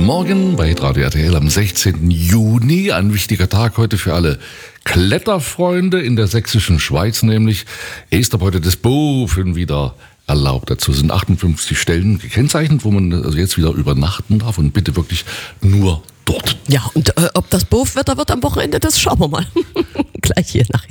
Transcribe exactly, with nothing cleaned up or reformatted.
Morgen bei Radio R T L am sechzehnten Juni. Ein wichtiger Tag heute für alle Kletterfreunde in der sächsischen Schweiz, nämlich ist ab heute das Bofen wieder erlaubt. Dazu sind achtundfünfzig Stellen gekennzeichnet, wo man also jetzt wieder übernachten darf und bitte wirklich nur dort. Ja, und äh, ob das Boofwetter wird am Wochenende, das schauen wir mal. Gleich hier nach.